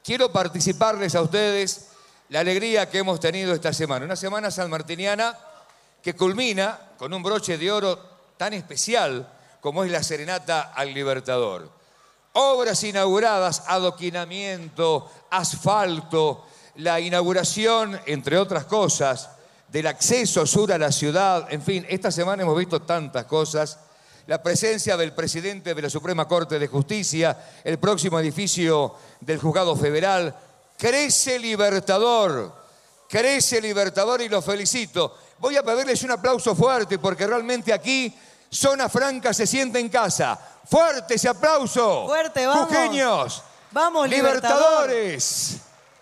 quiero participarles a ustedes la alegría que hemos tenido esta semana. Una semana sanmartiniana que culmina con un broche de oro tan especial como es la Serenata al Libertador. Obras inauguradas, adoquinamiento, asfalto, la inauguración, entre otras cosas, del acceso sur a la ciudad. En fin, esta semana hemos visto tantas cosas. La presencia del presidente de la Suprema Corte de Justicia, el próximo edificio del Juzgado Federal. Crece Libertador y lo felicito. Voy a pedirles un aplauso fuerte porque realmente aquí Zona Franca se siente en casa. ¡Fuerte ese aplauso! ¡Fuerte, vamos! ¡Jujeños! ¡Vamos, ¡Libertadores!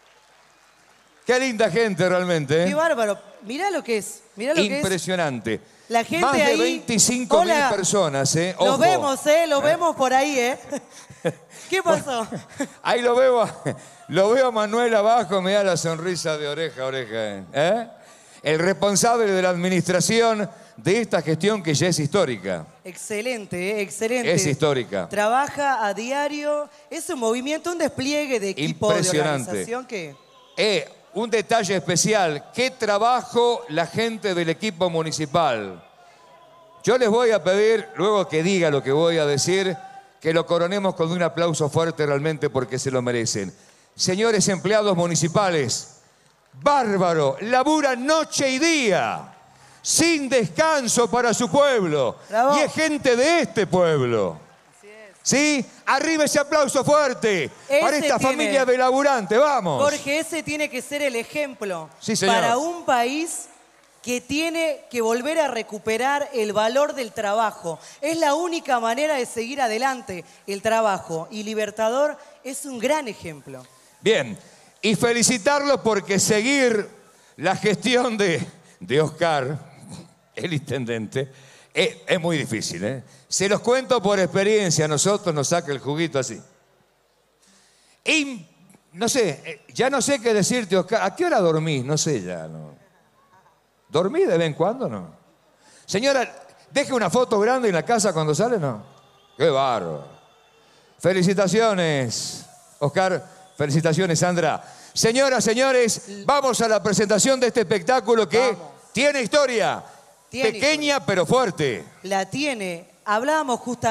Qué linda gente realmente, ¿eh? ¡Qué bárbaro! Mirá lo que es. Mirá lo impresionante. Que es. La gente más de ahí... 25.000 personas, ¿eh? Lo Ojo. vemos, lo vemos por ahí, ¿eh? ¿Qué pasó? Ahí lo veo a Manuel abajo, me da la sonrisa de oreja a oreja, ¿eh? El responsable de la administración de esta gestión que ya es histórica. Excelente, excelente. Es histórica. Trabaja a diario. Es un movimiento, un despliegue de equipo, de organización que... Un detalle especial. Qué trabajo la gente del equipo municipal. Yo les voy a pedir, luego que diga lo que voy a decir, que lo coronemos con un aplauso fuerte realmente porque se lo merecen. Señores empleados municipales, bárbaro, laburan noche y día, sin descanso para su pueblo. Bravo. Y es gente de este pueblo. Así es. ¿Sí? Arriba ese aplauso fuerte para esta familia de laburantes. ¡Vamos! Jorge, ese tiene que ser el ejemplo. Sí, señor. Para un país que tiene que volver a recuperar el valor del trabajo. Es la única manera de seguir adelante, el trabajo. Y Libertador es un gran ejemplo. Bien, y felicitarlo porque seguir la gestión de Oscar, el intendente, es muy difícil, ¿eh? Se los cuento por experiencia, a nosotros nos saca el juguito así. Y no sé, ya no sé qué decirte, Oscar. ¿A qué hora dormís? No sé ya, ¿no? ¿Dormí de vez en cuando, no? Señora, deje una foto grande en la casa cuando sale, ¿no? ¡Qué bárbaro! Felicitaciones, Oscar. Felicitaciones, Sandra. Señoras, señores, vamos a la presentación de este espectáculo que tiene historia. Pequeña, pero fuerte. La tiene. Hablábamos justamente...